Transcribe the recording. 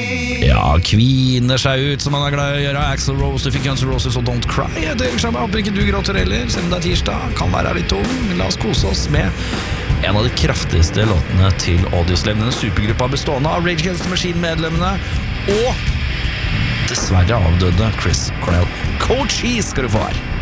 Ja, kviner seg ut som han er glad i å gjøre. Axl Rose, du fikk Guns N' Roses og Don't Cry. Jeg håper ikke du gråter heller, selv om det er tirsdag. Kan være litt tung, men la oss kose oss med en av de kraftigste låtene til Audioslave. Denne supergruppa bestående av Rage Against the Machine-medlemmene og dessverre avdøde Chris Cornell. Cold Cheese skal du få her.